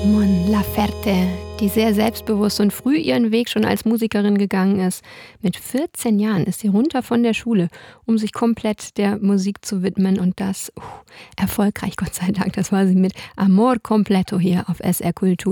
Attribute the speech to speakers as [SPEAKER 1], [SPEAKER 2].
[SPEAKER 1] Mon Laferte, die sehr selbstbewusst und früh ihren Weg schon als Musikerin gegangen ist. Mit 14 Jahren ist sie runter von der Schule, um sich komplett der Musik zu widmen und das erfolgreich, Gott sei Dank. Das war sie mit Amor Completo hier auf SR Kultur.